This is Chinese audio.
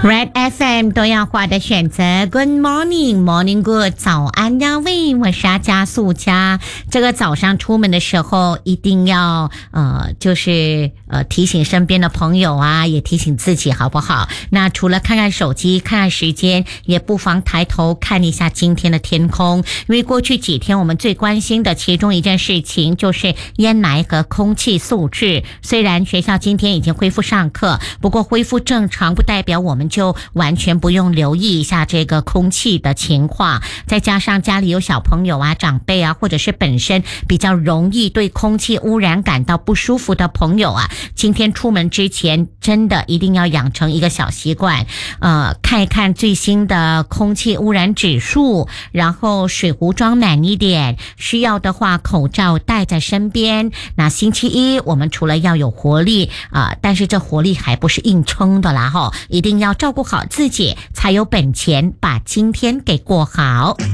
Red FM 多样化的选择 Good morning Morning Good 早安呀喂，我是阿加素佳。这个早上出门的时候一定要提醒身边的朋友啊，也提醒自己好不好？那除了看看手机看看时间，也不妨抬头看一下今天的天空，因为过去几天我们最关心的其中一件事情就是烟霾和空气素质。虽然学校今天已经恢复上课，不过恢复正常不代表我们就完全不用留意一下这个空气的情况，再加上家里有小朋友啊、长辈啊，或者是本身比较容易对空气污染感到不舒服的朋友啊，今天出门之前真的一定要养成一个小习惯，看一看最新的空气污染指数，然后水壶装满一点，需要的话口罩带在身边。那星期一我们除了要有活力但是这活力还不是硬撑的啦一定要照顾好自己，才有本钱把今天给过好。